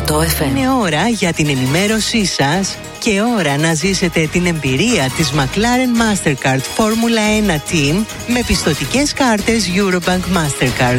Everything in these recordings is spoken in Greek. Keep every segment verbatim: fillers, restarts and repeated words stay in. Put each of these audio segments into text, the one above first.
οκτώ εφ εμ. Είναι ώρα για την ενημέρωσή σας και ώρα να ζήσετε την εμπειρία της McLaren Mastercard Φόρμουλα ένα Team με πιστωτικές κάρτες Eurobank Mastercard.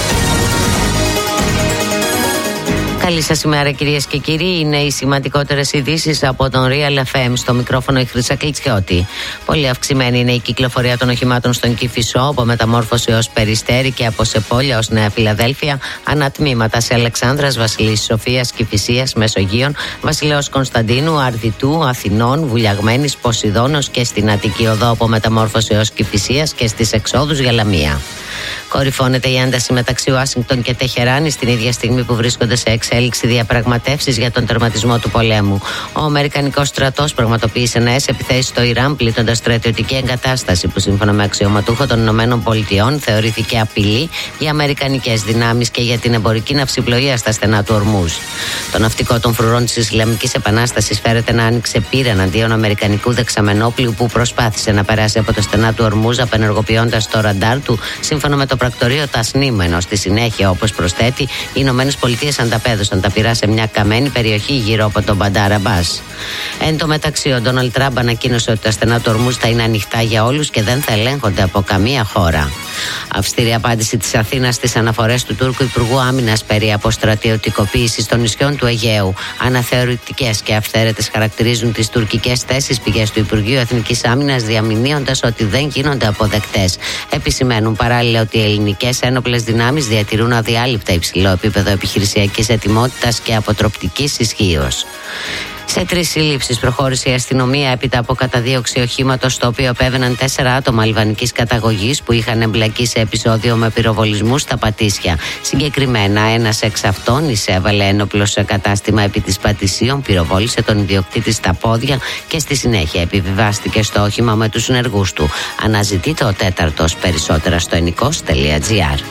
Καλή σας ημέρα, κυρίες και κύριοι. Είναι οι σημαντικότερες ειδήσεις από τον Real εφ εμ. Στο μικρόφωνο η Χρύσα Κλιτσιώτη. Πολύ αυξημένη είναι η κυκλοφορία των οχημάτων στον Κηφισό, από Μεταμόρφωση ως Περιστέρι και από Σεπόλια ως Νέα Φιλαδέλφια. Ανατμήματα σε Αλεξάνδρας, Βασιλής Σοφίας, Κηφισίας, Μεσογείων, Βασιλέως Κωνσταντίνου, Αρδιτού, Αθηνών, Βουλιαγμένης, Ποσειδώνος και στην Αττική Οδό από Μεταμόρφωση ως Κηφισίας και στις εξόδους για Λαμία. Κορυφώνεται η ένταση μεταξύ Ουάσιγκτον και Τεχεράνη στην ίδια στιγμή που βρίσκονται σε εξέλιξη διαπραγματεύσεις για τον τερματισμό του πολέμου. Ο Αμερικανικός στρατός πραγματοποίησε νέες επιθέσεις στο Ιράν, πλήττοντας στρατιωτική εγκατάσταση που σύμφωνα με αξιωματούχο των Ηνωμένων Πολιτειών θεωρήθηκε απειλή για αμερικανικές δυνάμεις και για την εμπορική ναυσιπλοεία στα στενά του Ορμούζ. Το ναυτικό των φρουρών της Ισλαμικής Επανάστασης φέρεται να άνοιξε πύρα εναντίον αμερικανικού δεξαμενόπλου που προσπάθησε να περάσει από τα στενά του Ορμούζ απενεργοποιώντας το ραντάρ του, σύμφωνα με το πρακτορείο Τασνίμ, ενώ στη συνέχεια, όπως προσθέτει, οι Ηνωμένες Πολιτείες ανταπέδωσαν τα πυρά σε μια καμένη περιοχή γύρω από τον Μπαντάρ Αμπάς. Εν τω μεταξύ, ο Ντόναλντ Τραμπ ανακοίνωσε ότι τα στενά του Ορμούζ θα είναι ανοιχτά για όλους και δεν θα ελέγχονται από καμία χώρα. Αυστηρή απάντηση της Αθήνας στις αναφορές του Τούρκου Υπουργού Άμυνας περί αποστρατιωτικοποίησης των νησιών του Αιγαίου. Αναθεωρητικές και αυθαίρετες χαρακτηρίζουν τις τουρκικές θέσεις πηγές του Υπουργείου Εθνικής Άμυνας, διαμηνύοντας ότι δεν γίνονται αποδεκτές. Επισημαίνουν παράλληλα ότι οι ελληνικές ένοπλες δυνάμεις διατηρούν αδιάλειπτα υψηλό επίπεδο επιχειρησιακής ετοιμότητας και αποτροπτικής ισχύως. Σε τρεις συλλήψεις προχώρησε η αστυνομία έπειτα από καταδίωξη οχήματος στο οποίο επέβαιναν τέσσερα άτομα αλβανικής καταγωγής που είχαν εμπλακεί σε επεισόδιο με πυροβολισμού στα Πατήσια. Συγκεκριμένα, ένας εξ αυτών εισέβαλε ένοπλο σε κατάστημα επί της Πατησίων, πυροβόλησε τον ιδιοκτήτη στα πόδια και στη συνέχεια επιβιβάστηκε στο όχημα με τους συνεργούς του. Αναζητείται ο τέταρτος. Περισσότερα στο ενικός τελεία τζι άρ.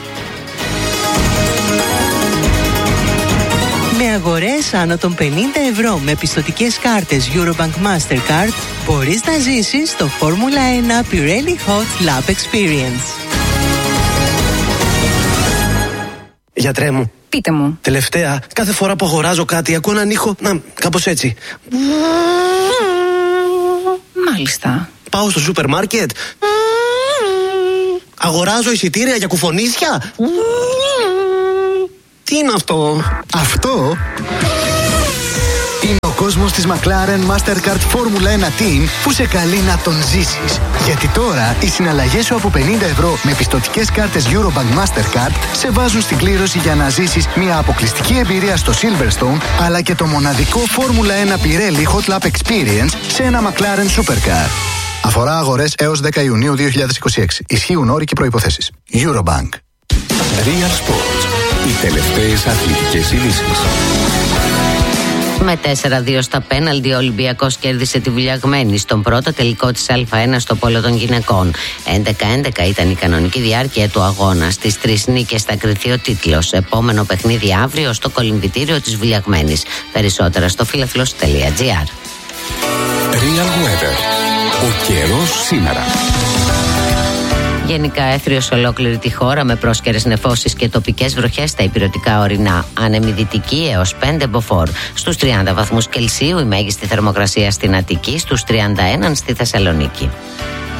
Με αγορές άνω των πενήντα ευρώ με πιστωτικές κάρτες Eurobank Mastercard μπορείς να ζήσεις το Φόρμουλα ένα Pirelli Hot Lap Experience. Γιατρέ μου. Πείτε μου. Τελευταία, κάθε φορά που αγοράζω κάτι ακούω έναν ήχο, να, κάπως έτσι. Μάλιστα. Πάω στο σούπερ μάρκετ. Αγοράζω εισιτήρια για κουφονίσια. Τι είναι αυτό? Αυτό είναι ο κόσμος της McLaren Mastercard Φόρμουλα ένα Team που σε καλεί να τον ζήσεις. Γιατί τώρα οι συναλλαγές σου από πενήντα ευρώ με πιστωτικές κάρτες Eurobank Mastercard σε βάζουν στην κλήρωση για να ζήσεις μια αποκλειστική εμπειρία στο Silverstone, αλλά και το μοναδικό Φόρμουλα ένα Pirelli Hot Lap Experience σε ένα McLaren Supercar. Αφορά αγορές έως δέκα Ιουνίου δύο χιλιάδες είκοσι έξι. Ισχύουν όροι και προϋποθέσεις. Eurobank. Real Sports. Οι τελευταίες αθλητικές ειδήσεις. Με τέσσερα δύο στα πέναλτι, ο Ολυμπιακός κέρδισε τη Βουλιαγμένη στον πρώτο τελικό της Α1 στο πόλο των γυναικών. έντεκα έντεκα ήταν η κανονική διάρκεια του αγώνα. Στις τρεις νίκες θα κριθεί ο τίτλος. Επόμενο παιχνίδι αύριο στο κολυμβητήριο της Βουλιαγμένης. Περισσότερα στο φίλαθλος τελεία τζι άρ. Real Weather. Ο καιρός σήμερα. Γενικά έθριος σε ολόκληρη τη χώρα με πρόσκαιρες νεφώσεις και τοπικές βροχές στα ηπειρωτικά ορεινά. Άνεμη δυτική έως πέντε μποφόρ. Στους τριάντα βαθμούς Κελσίου η μέγιστη θερμοκρασία στην Αττική, στους τριάντα ένα στη Θεσσαλονίκη.